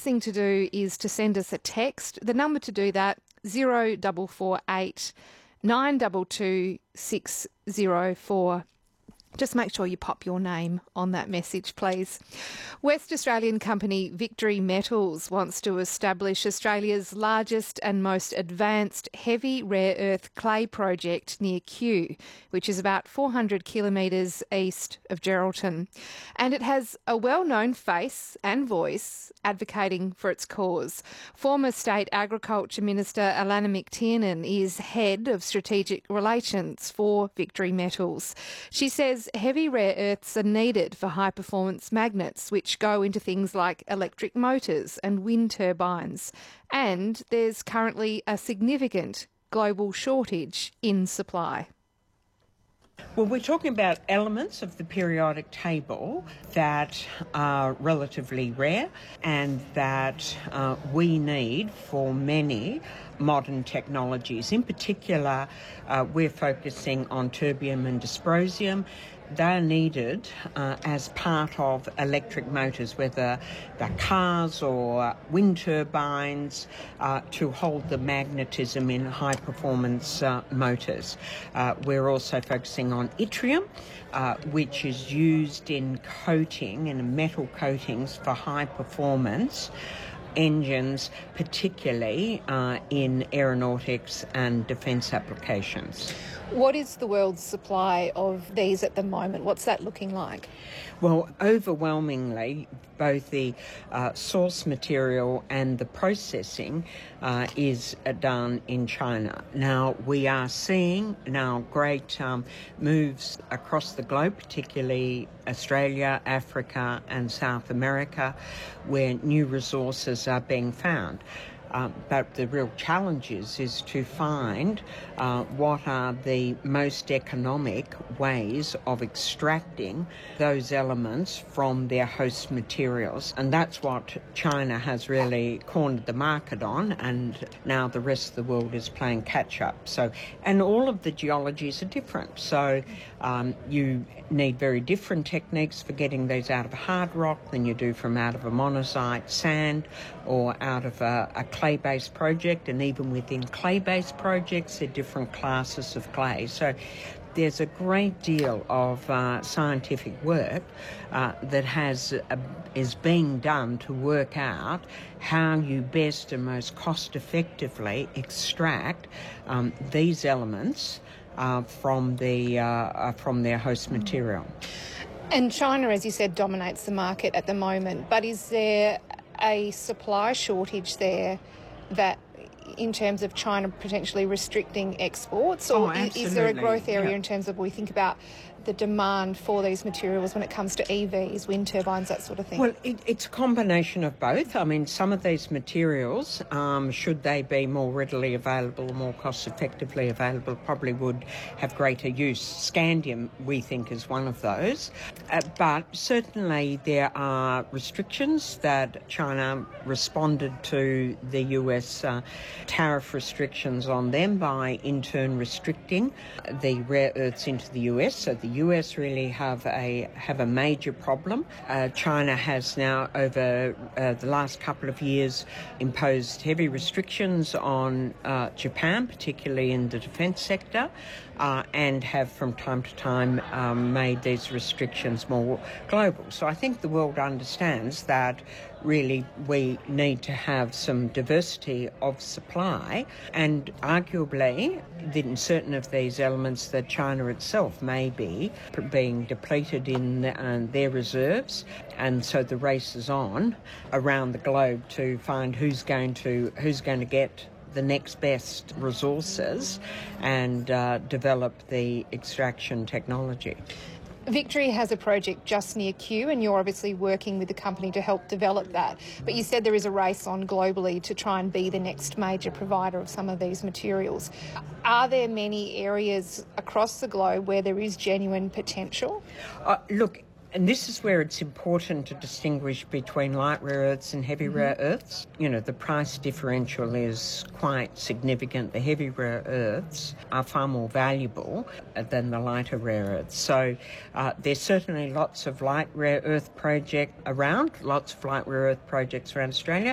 thing to do is to send us a text. The number to do that, 0448 922 604. Just make sure you pop your name on that message, please. West Australian company Victory Metals wants to establish Australia's largest and most advanced heavy rare earth clay project near Kew, which is about 400 kilometres east of Geraldton. And it has a well-known face and voice advocating for its cause. Former State Agriculture Minister Alana McTiernan is head of strategic relations for Victory Metals. She says heavy rare earths are needed for high-performance magnets, which go into things like electric motors and wind turbines. And there's currently a significant global shortage in supply. Well, we're talking about elements of the periodic table that are relatively rare and that we need for many modern technologies. In particular, we're focusing on terbium and dysprosium. They're needed as part of electric motors, whether they're cars or wind turbines, to hold the magnetism in high-performance motors. We're also focusing on yttrium, which is used in coating, in metal coatings for high-performance engines, particularly in aeronautics and defence applications. What is the world's supply of these at the moment? What's that looking like? Well, overwhelmingly, both the source material and the processing is done in China. Now, we are seeing now great moves across the globe, particularly Australia, Africa and South America, where new resources are being found. But the real challenge is to find what are the most economic ways of extracting those elements from their host materials. And that's what China has really cornered the market on, and now the rest of the world is playing catch-up. So, and all of the geologies are different. So you need very different techniques for getting those out of hard rock than you do from out of a monazite sand or out of a clay-based project. And even within clay-based projects, there are different classes of clay. So there's a great deal of scientific work that is being done to work out how you best and most cost-effectively extract these elements from their host material. And China, as you said, dominates the market at the moment. But is there a supply shortage there that, in terms of China potentially restricting exports, or is there a growth area in terms of, we think about the demand for these materials when it comes to EVs, wind turbines, that sort of thing? Well, it's a combination of both. I mean, some of these materials, should they be more readily available, more cost-effectively available, probably would have greater use. Scandium, we think, is one of those. But certainly there are restrictions that China responded to the US tariff restrictions on them by in turn restricting the rare earths into the US. So the US really have a major problem. China has now, over the last couple of years, imposed heavy restrictions on Japan, particularly in the defence sector, and have from time to time made these restrictions more global. So I think the world understands that really we need to have some diversity of supply, and arguably in certain of these elements that China itself may be being depleted in their reserves, and so the race is on around the globe to find who's going to get the next best resources and develop the extraction technology. Victory has a project just near Kew, and you're obviously working with the company to help develop that. But you said there is a race on globally to try and be the next major provider of some of these materials. Are there many areas across the globe where there is genuine potential? Look, and this is where it's important to distinguish between light rare earths and heavy rare earths. You know, the price differential is quite significant. The heavy rare earths are far more valuable than the lighter rare earths. So there's certainly lots of light rare earth projects around Australia.